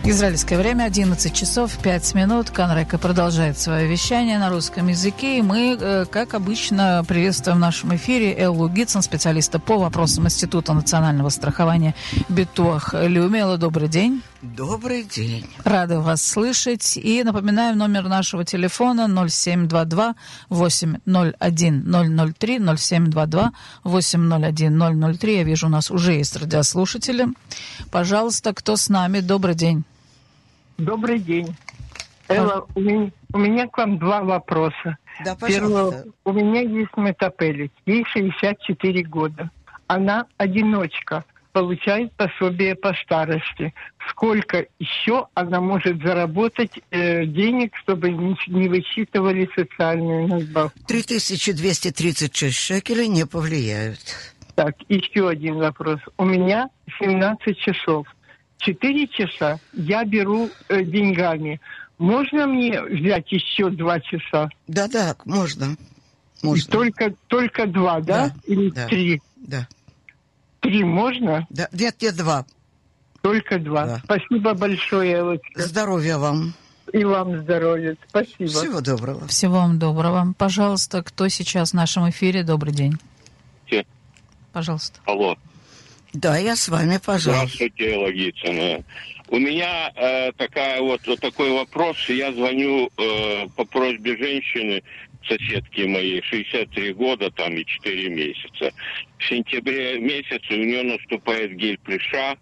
Израильское время 11 часов 5 минут. Канрека продолжает свое вещание на русском языке. И мы, как обычно, приветствуем в нашем эфире Эллу Гитсон, специалиста по вопросам Института национального страхования Битуах Леуми. Элла, добрый день. Добрый день. Рада вас слышать. И напоминаем номер нашего телефона 0722 801 003, 0722 801 003. Я вижу, у нас уже есть радиослушатели. Пожалуйста, кто с нами? Добрый день. Добрый день. Элла, у меня к вам два вопроса. Да, пожалуйста. Первое, у меня есть метапелик, ей 64 года. Она одиночка, получает пособие по старости. Сколько еще она может заработать денег, чтобы не высчитывали социальную надбавку? 3236 шекелей не повлияют. Так, еще один вопрос. У меня 17 часов. 4 часа я беру деньгами. Можно мне взять еще 2 часа? Да, можно. Только 2, да? Или 3? Да. 3 можно? Да. Нет, 2. Только 2. Да. Спасибо большое, Элочка. Здоровья вам. И вам здоровья. Спасибо. Всего доброго. Всего вам доброго. Пожалуйста, кто сейчас в нашем эфире? Добрый день. Пожалуйста. Алло. Да, я с вами, пожалуйста. Здравствуйте, Элла Гитсон. У меня такой вопрос. Я звоню по просьбе женщины, соседки моей, 63 года там и 4 месяца. В сентябре месяце у нее наступает гель плеша,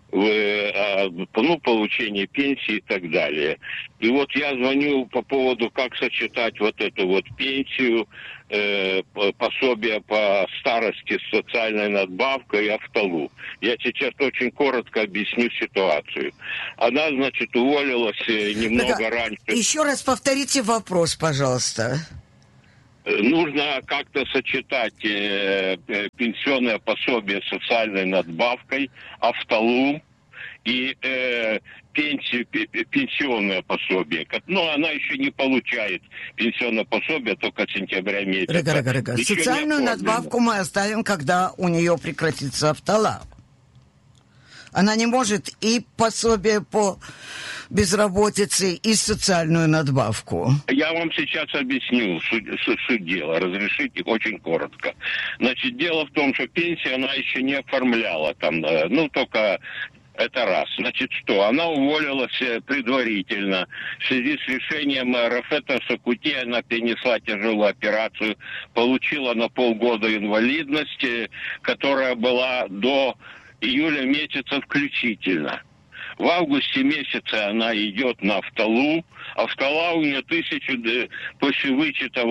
получение пенсии и так далее. И вот я звоню по поводу, как сочетать вот эту вот пенсию, пособие по старости с социальной надбавкой и автолу. Я сейчас очень коротко объясню ситуацию. Она, значит, уволилась немного раньше. Еще раз повторите вопрос, пожалуйста. Нужно как-то сочетать пенсионное пособие с социальной надбавкой, автолу и пенсионное пособие. Но она еще не получает пенсионное пособие только с сентября месяца. Рыга. Социальную надбавку мы оставим, когда у нее прекратится автола. Она не может и пособие по безработице, и социальную надбавку. Я вам сейчас объясню суть дела. Разрешите очень коротко. Значит, дело в том, что пенсию она еще не оформляла. Только это раз. Значит, что? Она уволилась предварительно. В связи с решением Рафета Сакути она перенесла тяжелую операцию, получила на полгода инвалидность, которая была до июля месяца включительно. В августе месяце она идет на автолу. Автола у нее 1000 после вычета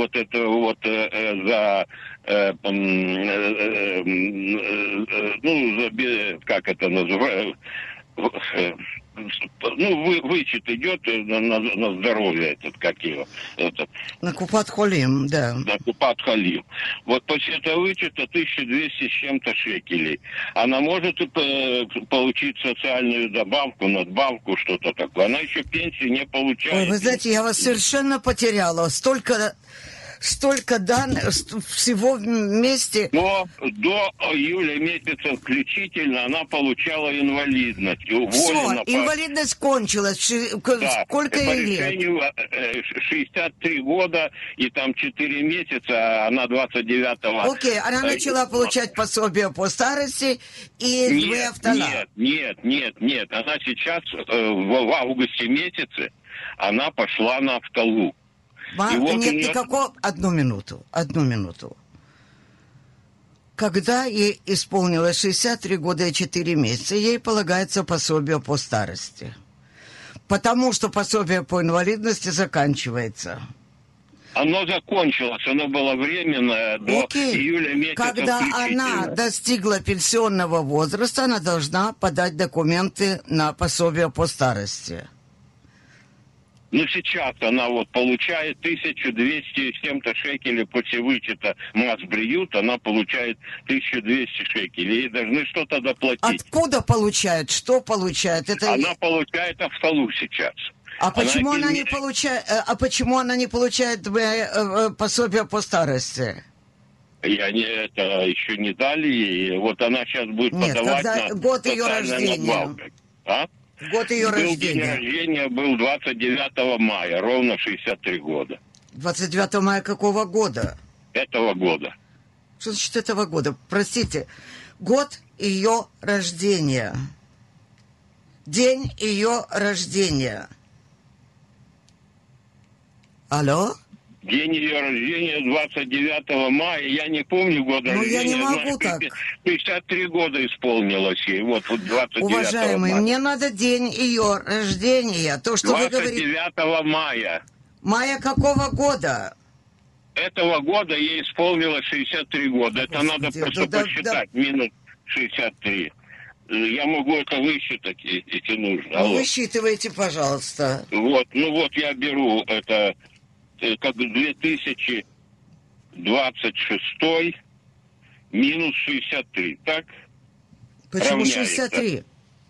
как это называют, вычет идет на здоровье На Купат-Холим, да. На Купат-Холим. Вот после этого вычета 1200 с чем-то шекелей. Она может получить социальную надбавку, что-то такое. Она еще пенсию не получает. Ой, вы знаете, я вас совершенно потеряла. Столько данных всего вместе. Но до июля месяца включительно она получала инвалидность. Все, инвалидность кончилась. Сколько ей лет? По решению 63 года и там 4 месяца, она 29-го... Окей, она начала получать пособие по старости и автола. Нет. Она сейчас в августе месяце она пошла на автолу. Нет никакого... Одну минуту. Когда ей исполнилось 63 года и 4 месяца, ей полагается пособие по старости. Потому что пособие по инвалидности заканчивается. Оно закончилось, оно было временное до июля месяца. Когда она достигла пенсионного возраста, она должна подать документы на пособие по старости. Сейчас она получает 1200 с чем-то шекелей после вычета Масбриют, она получает 1200 шекелей. Ей должны что-то доплатить. Откуда получает? Что получает? Она получает автолу сейчас. А почему она не получает пособие по старости? Это еще не дали ей. Вот она сейчас будет подавать когда на год ее рождения. надбавку. Год ее День рождения. рождения был 29 мая, ровно 63 года. 29 мая какого года? Этого года. Что значит этого года? Простите. Год ее рождения. День ее рождения. Алло? День ее рождения 29 мая, я не помню год Ну, рождения. я не могу знаю, так. 53 года исполнилось ей, вот 29 Уважаемый, мая. мне надо день ее рождения. То, что вы говорите... 29 мая Мая какого года? этого года ей исполнилось 63 года. Это Господи, надо просто да, посчитать, минус 63. Я могу это высчитать, если нужно. Ну, Алло. высчитывайте, пожалуйста. Вот, ну вот я беру это как 2026 минус 63, так? Почему Равняется. 63?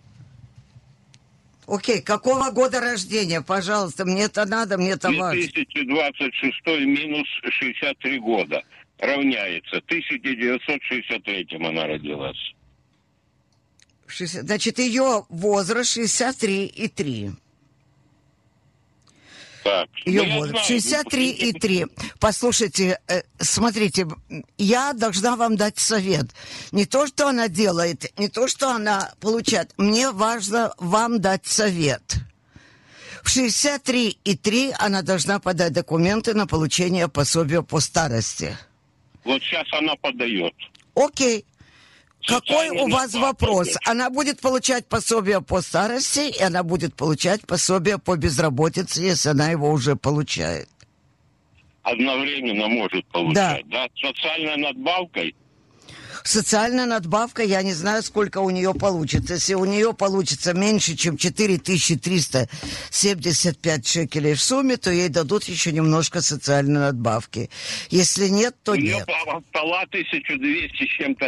Окей, какого года рождения, пожалуйста, мне это надо, мне это важно. 2026 минус 63 года равняется 1963 она родилась. Значит, ее возраст 63,3. Так. Ее Ну, я возраст знаю, 63,3. Послушайте, смотрите, я должна вам дать совет. Не то, что она делает, не то, что она получает. Мне важно вам дать совет. В 63,3 она должна подать документы на получение пособия по старости. Вот сейчас она подает. Окей. Какой Социальный у вас надбавка вопрос? идет. Она будет получать пособие по старости, и она будет получать пособие по безработице, если она его уже получает. Одновременно может получать, да? С социальной надбавкой. Социальная надбавка, я не знаю, сколько у нее получится. Если у нее получится меньше, чем 4375 шекелей в сумме, то ей дадут еще немножко социальной надбавки. Если нет, то У нее нет. стола 1200 с чем-то